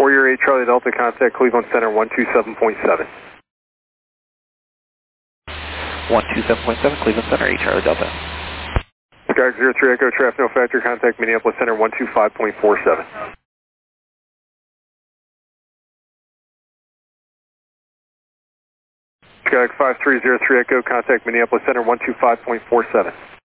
Warrior 8 Charlie Delta, contact Cleveland Center 127.7. 127.7, Cleveland Center, 8 Charlie Delta. Skyhawk 03 Echo, traffic no factor, contact Minneapolis Center 125.47. Skyhawk 5303 Echo, contact Minneapolis Center 125.47.